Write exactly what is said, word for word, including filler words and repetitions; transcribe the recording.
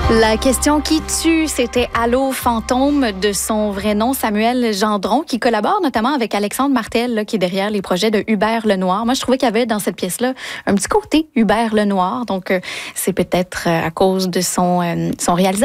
La question qui tue, c'était Allô fantôme, de son vrai nom Samuel Gendron, qui collabore notamment avec Alexandre Martel, là, qui est derrière les projets de Hubert Lenoir. Moi, je trouvais qu'il y avait dans cette pièce-là un petit côté Hubert Lenoir, donc euh, c'est peut-être à cause de son, euh, son réalisateur.